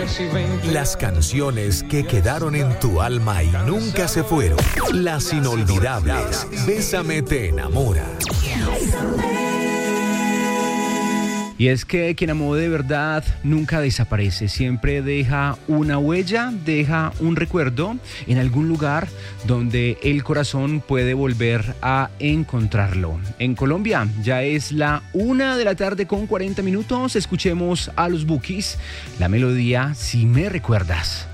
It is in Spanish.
Las canciones que quedaron en tu alma y nunca se fueron. Las inolvidables. Bésame te enamora. Y es que quien amó de verdad nunca desaparece, siempre deja una huella, deja un recuerdo en algún lugar donde el corazón puede volver a encontrarlo. En Colombia ya es la 1:40 p.m. Escuchemos a los Bukis, la melodía Si me recuerdas.